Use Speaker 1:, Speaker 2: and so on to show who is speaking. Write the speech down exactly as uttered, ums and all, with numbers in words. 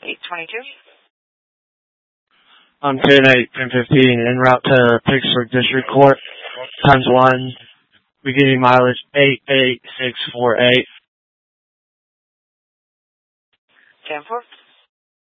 Speaker 1: eight twenty-two.
Speaker 2: On ten eight, ten fifteen, en route to Pittsburgh District Court, times one, beginning mileage eight eight six four eight.
Speaker 1: ten four.